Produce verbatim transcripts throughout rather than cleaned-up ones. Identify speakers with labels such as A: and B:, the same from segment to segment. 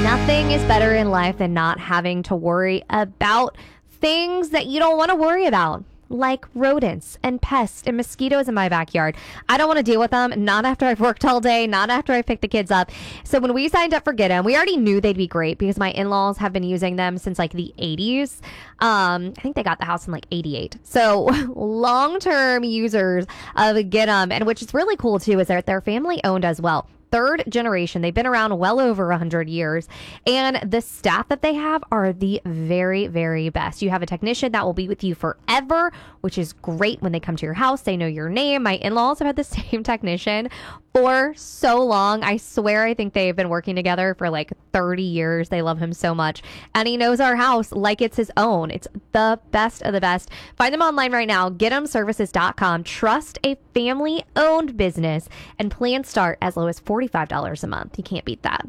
A: Nothing is better in life than not having to worry about things that you don't want to worry about, like rodents and pests and mosquitoes in my backyard. I don't want to deal with them, not after I've worked all day, not after I picked the kids up. So when we signed up for Get 'Em, we already knew they'd be great because my in-laws have been using them since like the eighties. Um, I think they got the house in like eighty-eight. So long-term users of Get 'Em, and which is really cool too, is that they're family owned as well. Third generation. They've been around well over one hundred years, and the staff that they have are the very, very best. You have a technician that will be with you forever, which is great. When they come to your house, they know your name. My in-laws have had the same technician for so long. I swear, I think they've been working together for like thirty years. They love him so much, and he knows our house like it's his own. It's the best of the best. Find them online right now, get em services dot com. Trust a family-owned business, and plans start as low as forty-five dollars a month. You can't beat that.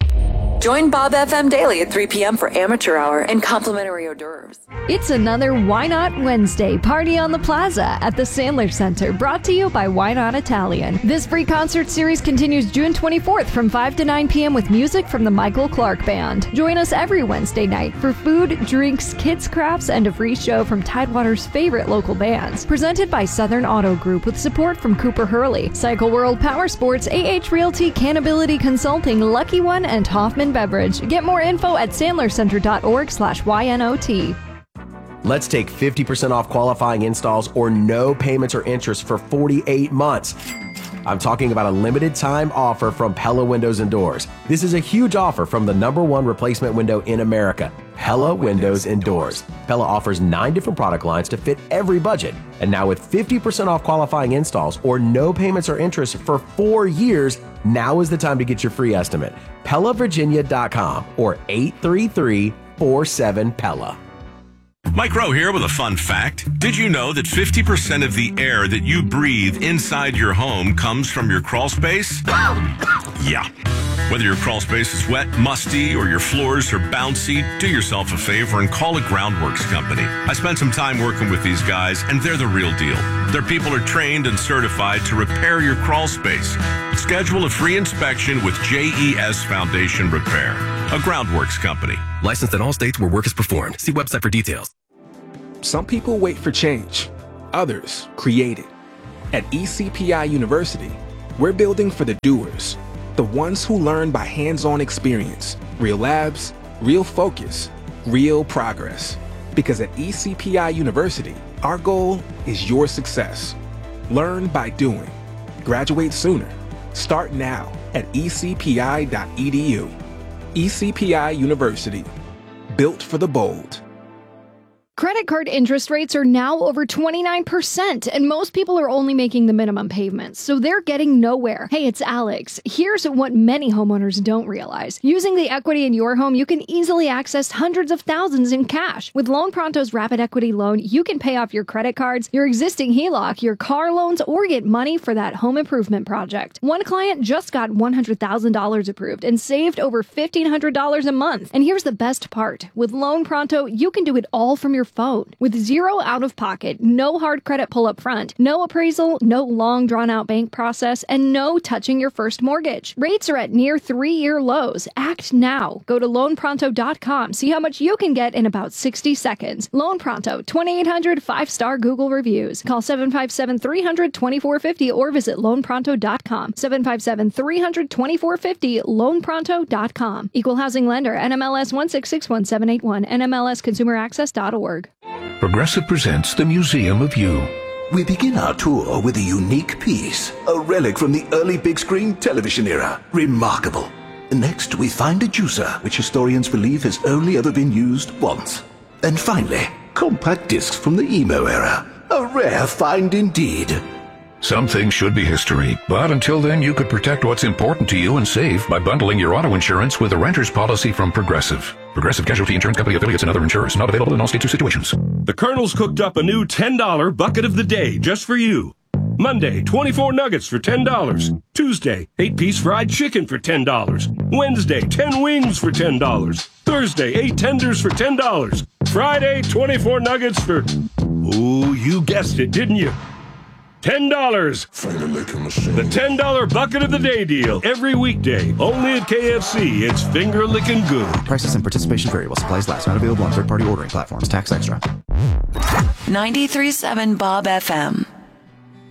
B: Join Bob F M daily at three p.m. for Amateur Hour and complimentary hors d'oeuvres.
C: It's another Why Not Wednesday party on the plaza at the Sandler Center, brought to you by Why Not Italian. This free concert series continues June twenty-fourth from five to nine p.m. with music from the Michael Clark Band. Join us every Wednesday night for food, drinks, kids crafts, and a free show from Tidewater's favorite local bands. Presented by Southern Auto Group with support from Cooper Hurley, Cycle World Power Sports, A H Realty, Canability Consulting, Lucky One, and Hoffman Beverage. Get more info at sandlercenter.org slash YNOT.
D: Let's take fifty percent off qualifying installs or no payments or interest for forty-eight months. I'm talking about a limited time offer from Pella Windows and Doors. This is a huge offer from the number one replacement window in America, Pella Windows and Doors. Pella offers nine different product lines to fit every budget. And now with fifty percent off qualifying installs or no payments or interest for four years, now is the time to get your free estimate. Pella Virginia dot com or eight three three, four seven, Pella.
E: Mike Rowe here with a fun fact. Did you know that fifty percent of the air that you breathe inside your home comes from your crawl space? Yeah. Whether your crawl space is wet, musty, or your floors are bouncy, do yourself a favor and call a Groundworks company. I spent some time working with these guys, and they're the real deal. Their people are trained and certified to repair your crawl space. Schedule a free inspection with J E S Foundation Repair, a Groundworks company.
F: Licensed in all states where work is performed. See website for details.
G: Some people wait for change. Others create it. At E C P I University, we're building for the doers, the ones who learn by hands-on experience, real labs, real focus, real progress. Because at E C P I University, our goal is your success. Learn by doing. Graduate sooner. Start now at e c p i dot e d u. E C P I University, built for the bold.
C: Credit card interest rates are now over twenty-nine percent, and most people are only making the minimum payments, so they're getting nowhere. Hey, it's Alex. Here's what many homeowners don't realize. Using the equity in your home, you can easily access hundreds of thousands in cash. With Loan Pronto's Rapid Equity Loan, you can pay off your credit cards, your existing H E L O C, your car loans, or get money for that home improvement project. One client just got one hundred thousand dollars approved and saved over fifteen hundred dollars a month. And here's the best part. With Loan Pronto, you can do it all from your phone. With zero out-of-pocket, no hard credit pull up front, no appraisal, no long drawn-out bank process, and no touching your first mortgage. Rates are at near three-year lows. Act now. Go to loan pronto dot com. See how much you can get in about sixty seconds. Loan Pronto, twenty-eight hundred, five-star Google reviews. Call seven five seven, three hundred, twenty-four fifty or visit loan pronto dot com. seven five seven, three hundred, twenty-four fifty, loan pronto dot com. Equal housing lender, N M L S one six six one seven eight one, N M L S consumer access dot org.
H: Progressive presents the Museum of You.
I: We begin our tour with a unique piece, a relic from the early big screen television era. Remarkable. Next, we find a juicer, which historians believe has only ever been used once. And finally, compact discs from the emo era. A rare find indeed.
H: Some things should be history, but until then you could protect what's important to you and save by bundling your auto insurance with a renter's policy from Progressive. Progressive Casualty Insurance Company affiliates and other insurers. Not available in all states or situations.
J: The Colonel's cooked up a new ten dollar bucket of the day just for you. Monday, twenty-four nuggets for ten dollars. Tuesday, eight-piece fried chicken for ten dollars. Wednesday, ten wings for ten dollars. Thursday, eight tenders for ten dollars. Friday, twenty-four nuggets for... Ooh, you guessed it, didn't you? ten dollars. The ten dollar bucket of the day deal. Every weekday. Only at K F C. It's finger licking good.
K: Prices and participation vary while supplies last. Not available on third-party ordering platforms. Tax extra.
B: ninety-three point seven Bob F M.